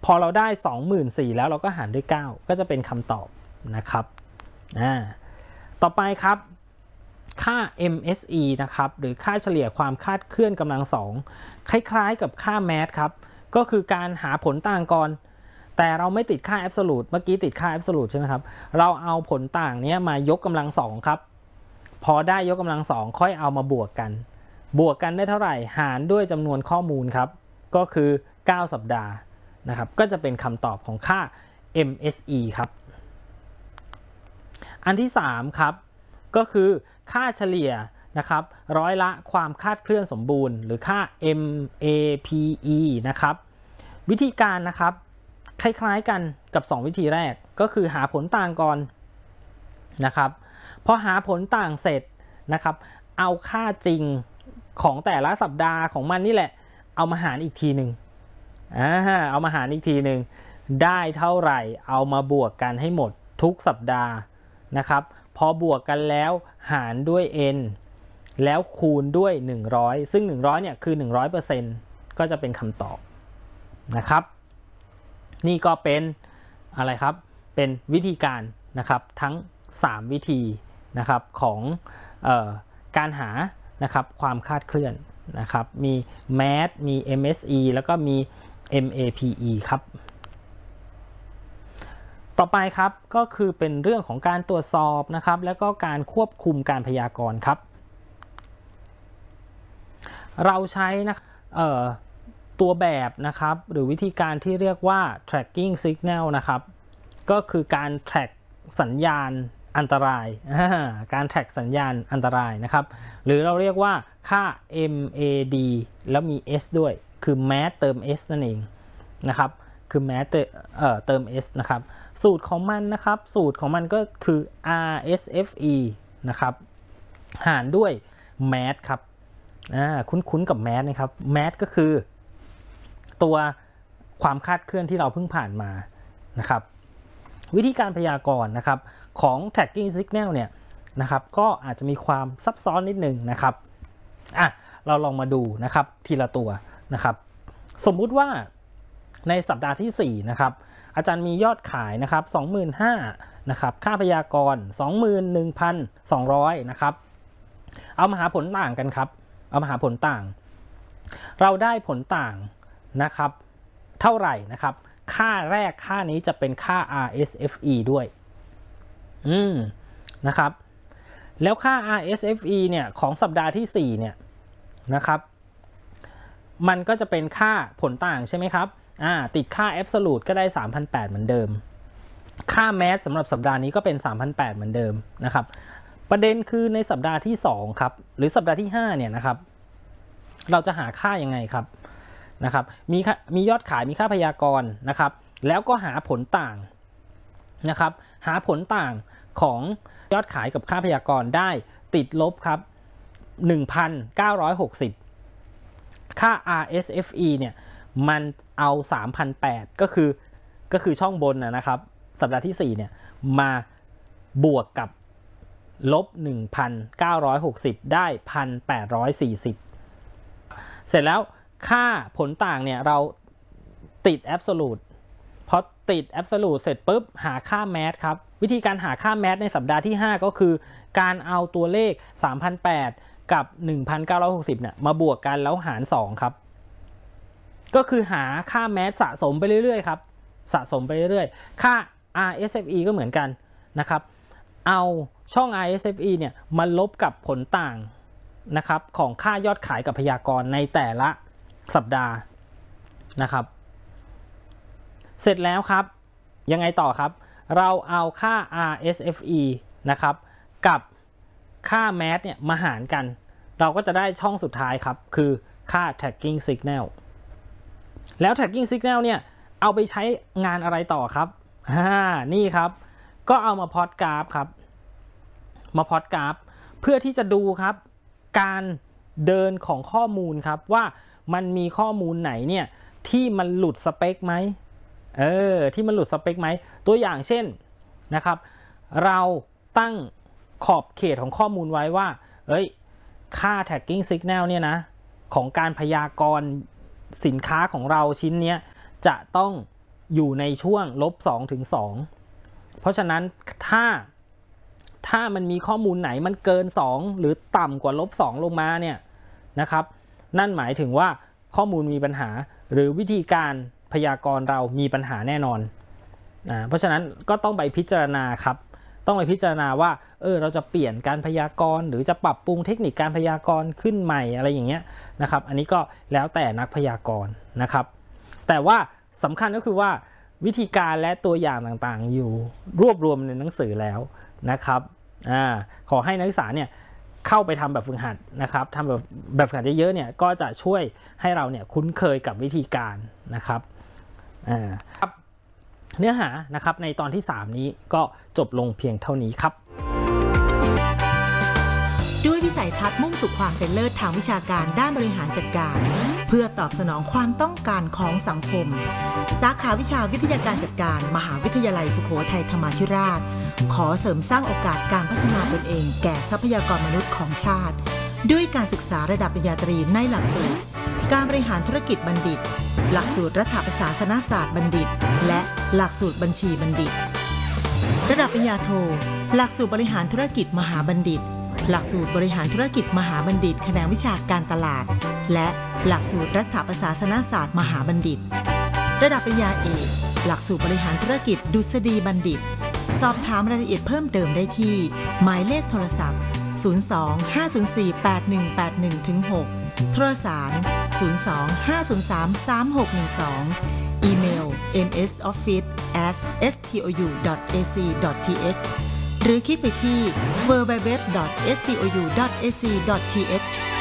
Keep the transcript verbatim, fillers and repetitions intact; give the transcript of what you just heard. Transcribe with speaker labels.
Speaker 1: พอเราได้ สองหมื่นสี่พัน แล้วเราก็หารด้วยเก้าก็จะเป็นคำตอบนะครับอ่าต่อไปครับค่า เอ็ม เอส อี นะครับหรือค่าเฉลี่ยความคาดเคลื่อนกำลังสองคล้ายๆกับค่า แมท ครับก็คือการหาผลต่างก่อนแต่เราไม่ติดค่า absolute เมื่อกี้ติดค่า absolute ใช่ไหมครับเราเอาผลต่างนี้มายกกำลังสองครับพอได้ยกกำลังสองค่อยเอามาบวกกันบวกกันได้เท่าไหร่หารด้วยจำนวนข้อมูลครับก็คือเก้าสัปดาห์นะครับก็จะเป็นคำตอบของค่า เอ็ม เอส อี ครับอันที่สามครับก็คือค่าเฉลี่ยนะครับร้อยละความคาดเคลื่อนสมบูรณ์หรือค่า เอ็ม เอ พี อี นะครับวิธีการนะครับคล้ายๆกันกับสองวิธีแรกก็คือหาผลต่างก่อนนะครับพอหาผลต่างเสร็จนะครับเอาค่าจริงของแต่ละสัปดาห์ของมันนี่แหละเอามาหารอีกทีหนึ่งอ่าเอามาหารอีกทีหนึ่งได้เท่าไหร่เอามาบวกกันให้หมดทุกสัปดาห์นะครับพอบวกกันแล้วหารด้วย n แล้วคูณด้วยหนึ่งร้อยซึ่งหนึ่งร้อยเนี่ยคือ หนึ่งร้อยเปอร์เซ็นต์ ก็จะเป็นคำตอบนะครับนี่ก็เป็นอะไรครับเป็นวิธีการนะครับทั้งสามวิธีนะครับของเอ่อการหานะครับความคาดเคลื่อนนะครับมี แมท มี เอ็ม เอส อี แล้วก็มี เอ็ม เอ พี อี ครับต่อไปครับก็คือเป็นเรื่องของการตรวจสอบนะครับแล้วก็การควบคุมการพยากรณ์ครับเราใช้นะเอ่อตัวแบบนะครับหรือวิธีการที่เรียกว่า tracking signal นะครับก็คือการ track สัญญาณอันตรายการ track สัญญาณอันตรายนะครับหรือเราเรียกว่าค่า เอ็ม เอ ดี แล้วมี S ด้วยคือ แมท เติม S นั่นเองนะครับคือ แมท เอ่อเติม S นะครับสูตรของมันนะครับสูตรของมันก็คือ อาร์ เอส เอฟ อี นะครับหารด้วย แมท ครับอ่าคุ้นๆกับ แมท นะครับ แมท ก็คือตัวความคาดเคลื่อนที่เราเพิ่งผ่านมานะครับวิธีการพยากรณ์นะครับของ tracking signal เนี่ยนะครับก็อาจจะมีความซับซ้อนนิดนึงนะครับอ่ะเราลองมาดูนะครับทีละตัวนะครับสมมุติว่าในสัปดาห์ที่สี่นะครับอาจารย์มียอดขายนะครับ สองหมื่นห้าพัน นะครับค่าพยากรณ์ สองหมื่นหนึ่งพันสองร้อย นะครับเอามาหาผลต่างกันครับเอามาหาผลต่างเราได้ผลต่างนะครับเท่าไหร่นะครับค่าแรกค่านี้จะเป็นค่า อาร์ เอส เอฟ อี ด้วยอืมนะครับแล้วค่า อาร์ เอส เอฟ อี เนี่ยของสัปดาห์ที่สี่เนี่ยนะครับมันก็จะเป็นค่าผลต่างใช่ไหมครับอ่าติดค่า absolute ก็ได้ สามพันแปดร้อย เหมือนเดิมค่า แมท สำหรับสัปดาห์นี้ก็เป็น สามพันแปดร้อย เหมือนเดิมนะครับประเด็นคือในสัปดาห์ที่สองครับหรือสัปดาห์ที่ห้าเนี่ยนะครับเราจะหาค่ายังไงครับนะครับมีมียอดขายมีค่าพยากรณ์นะครับแล้วก็หาผลต่างนะครับหาผลต่างของยอดขายกับค่าพยากรณ์ได้ติดลบครับ หนึ่งพันเก้าร้อยหกสิบ ค่า อาร์ เอส เอฟ อี เนี่ยมันเอา สามพันแปดร้อย ก็คือก็คือช่องบนนะครับสัปดาห์ที่สี่เนี่ยมาบวกกับลบ หนึ่งพันเก้าร้อยหกสิบ ได้ หนึ่งพันแปดร้อยสี่สิบ เสร็จแล้วค่าผลต่างเนี่ยเราติด absolute พอติด absolute เสร็จปุ๊บหาค่า แมท ครับวิธีการหาค่า แมท ในสัปดาห์ที่ห้าก็คือการเอาตัวเลข สามพันแปดร้อย กับ หนึ่งพันเก้าร้อยหกสิบ เนี่ยมาบวกกันแล้วหารสองครับก็คือหาค่า แมท สะสมไปเรื่อยๆครับสะสมไปเรื่อยๆค่า อาร์ เอส เอฟ อี ก็เหมือนกันนะครับเอาช่อง อาร์ เอส เอฟ อี เนี่ยมาลบกับผลต่างนะครับของค่ายอดขายกับพยากรณ์ในแต่ละสัปดาห์นะครับเสร็จแล้วครับยังไงต่อครับเราเอาค่า อาร์ เอส เอฟ อี นะครับกับค่า แมท เนี่ยมาหารกันเราก็จะได้ช่องสุดท้ายครับคือค่า tracking signal แล้ว tracking signal เนี่ยเอาไปใช้งานอะไรต่อครับนี่ครับก็เอามาพล็อตกราฟครับมาพล็อตกราฟเพื่อที่จะดูครับการเดินของข้อมูลครับว่ามันมีข้อมูลไหนเนี่ยที่มันหลุดสเปคไหมเออที่มันหลุดสเปคไหมตัวอย่างเช่นนะครับเราตั้งขอบเขตของข้อมูลไว้ว่าเอ้ยค่า tracking signal เนี่ยนะของการพยากรณ์สินค้าของเราชิ้นเนี้ยจะต้องอยู่ในช่วงลบสองถึงสองเพราะฉะนั้นถ้าถ้ามันมีข้อมูลไหนมันเกินสองหรือต่ำกว่าลบสองลงมาเนี่ยนะครับนั่นหมายถึงว่าข้อมูลมีปัญหาหรือวิธีการพยากรณ์เรามีปัญหาแน่นอนอ่าเพราะฉะนั้นก็ต้องไปพิจารณาครับต้องไปพิจารณาว่าเออเราจะเปลี่ยนการพยากรณ์หรือจะปรับปรุงเทคนิคการพยากรณ์ขึ้นใหม่อะไรอย่างเงี้ยนะครับอันนี้ก็แล้วแต่นักพยากรณ์นะครับแต่ว่าสำคัญก็คือว่าวิธีการและตัวอย่างต่างๆอยู่รวบรวมในหนังสือแล้วนะครับอ่าขอให้นักศึกษาเนี่ยเข้าไปทำแบบฝึกหัดนะครับทำแบบแบบฝึกหัดเยอะๆเนี่ยก็จะช่วยให้เราเนี่ยคุ้นเคยกับวิธีการนะครับอ่าเนื้อหานะครับในตอนที่สามนี้ก็จบลงเพียงเท่านี้ครับ
Speaker 2: ด้วยวิสัยทัศน์มุ่งสู่ความเป็นเลิศทางวิชาการด้านบริหารจัดการเพื่อตอบสนองความต้องการของสังคมสาขาวิชาวิทยาการจัดการมหาวิทยาลัยสุโขทัยธรรมาธิราชขอเสริมสร้างโอกาสการพัฒนาตนเองแก่ทรัพยากรมนุษย์ของชาติด้วยการศึกษาระดับปริญญาตรีในหลักสูตรการบริหารธุรกิจบัณฑิตหลักสูตรรัฐประศาสนศาสตร์บัณฑิตและหลักสูตรบัญชีบัณฑิตระดับปริญญาโทหลักสูตรบริหารธุรกิจมหาบัณฑิตหลักสูตรบริหารธุรกิจมหาบัณฑิตแขนงวิชาการตลาดและหลักสูตรรัฐประศาสนศาสตร์มหาบัณฑิตระดับปริญญาเอกหลักสูตรบริหารธุรกิจดุษฎีบัณฑิตสอบถามรายละเอียดเพิ่มเติมได้ที่หมายเลขโทรศัพท์ศูนย์ สอง ห้า ศูนย์ สี่ แปด หนึ่ง แปด หนึ่ง ถึง หกโทรสารศูนย์ สอง ห้า ศูนย์ สาม สาม หก หนึ่ง สองอีเมล เอ็ม เอส ออฟฟิศ แอท เอส ที โอ ยู ดอท เอ ซี ดอท ที เอช หรือคลิกไปที่ ดับเบิลยู ดับเบิลยู ดับเบิลยู ดอท เอส ที โอ ยู ดอท เอ ซี ดอท ที เอช